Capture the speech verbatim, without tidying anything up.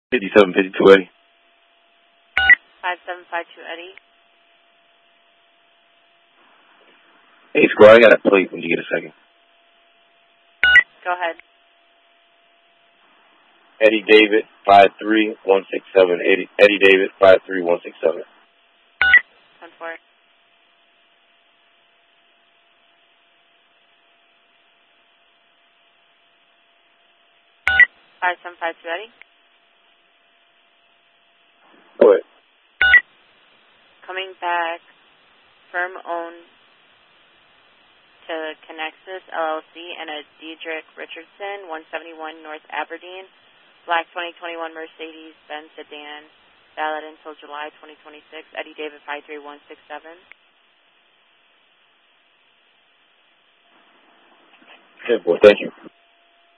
fifty-seven fifty-two Eddie. five seven five two Eddie. Hey, Squad, I got a plate when you get a second. Go ahead. Eddie David, five three one six seven. Eddie, Eddie David, five three one six seven. One four. five seven five two Eddie. Go ahead. Coming back, firm owned to Connexus L L C and a Diedrich Richardson, one seventy-one North Aberdeen, black twenty twenty-one Mercedes-Benz sedan, valid until July twenty twenty-six, Eddie David five three one six seven. Good boy, thank you.